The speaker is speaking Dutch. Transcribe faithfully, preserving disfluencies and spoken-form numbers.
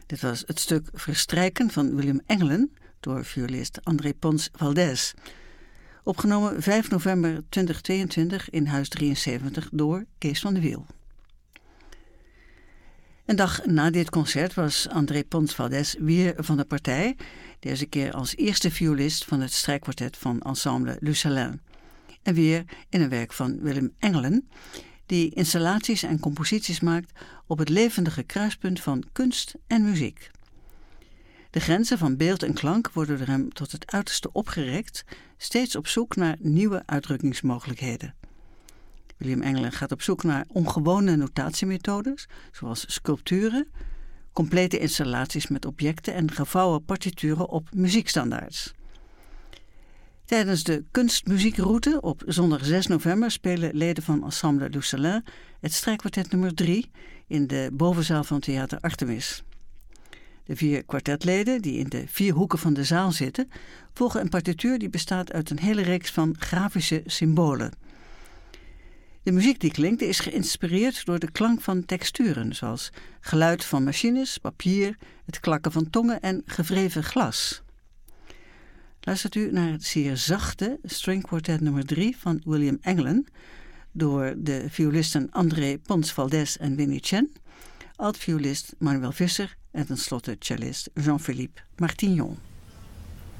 Dit was het stuk Verstrijken van Willem Engelen door violist André Pons Valdez. Opgenomen vijf november tweeduizend tweeëntwintig in Huis drieënzeventig door Kees van de Wiel. Een dag na dit concert was André Pons Valdez weer van de partij, deze keer als eerste violist van het strijkkwartet van Ensemble Lucelin. En weer in een werk van Willem Engelen, die installaties en composities maakt op het levendige kruispunt van kunst en muziek. De grenzen van beeld en klank worden door hem tot het uiterste opgerekt, steeds op zoek naar nieuwe uitdrukkingsmogelijkheden. Willem Engelen gaat op zoek naar ongewone notatiemethodes, zoals sculpturen, complete installaties met objecten en gevouwen partituren op muziekstandaards. Tijdens de kunstmuziekroute op zondag zes november spelen leden van Ensemble Lucelin het strijkkwartet nummer drie in de bovenzaal van Theater Artemis. De vier kwartetleden, die in de vier hoeken van de zaal zitten, volgen een partituur die bestaat uit een hele reeks van grafische symbolen. De muziek die klinkt is geïnspireerd door de klank van texturen, zoals geluid van machines, papier, het klakken van tongen en gewreven glas. Luistert u naar het zeer zachte stringkwartet nummer drie van Willem Engelen door de violisten André Pons Valdez en Winnie Chen, altviolist Manuel Visser en tenslotte cellist Jean-Philippe Martignon.